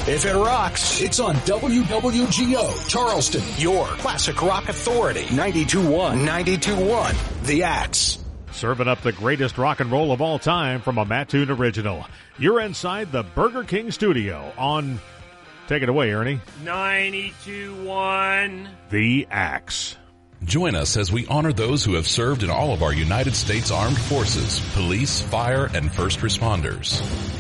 If it rocks, it's on WWGO, Charleston, your classic rock authority. 92.1, 92.1, The Axe. Serving up the greatest rock and roll of all time from a Mattoon original. You're inside the Burger King studio on... Take it away, Ernie. 92.1, The Axe. Join us as we honor those who have served in all of our United States Armed Forces, police, fire, and first responders.